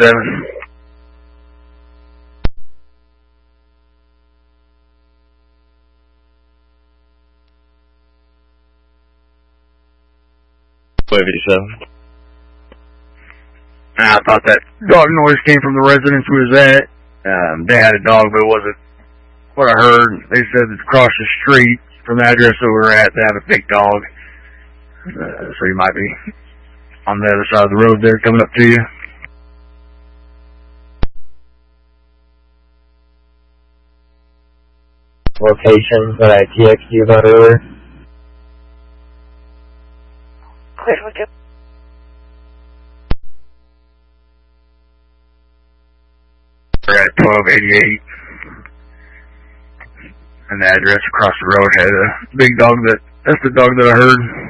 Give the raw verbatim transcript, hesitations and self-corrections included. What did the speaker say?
seven. fifty-seven. I thought that dog noise came from the residence we was at. Um, they had a dog, but it wasn't what I heard. They said it's across the street from the address that we were at. They have a big dog. Uh, so you might be on the other side of the road there coming up to you. Location that I T X'd you about earlier. Clear with you. We're at twelve eighty-eight. And the address across the road had a big dog that, that's the dog that I heard.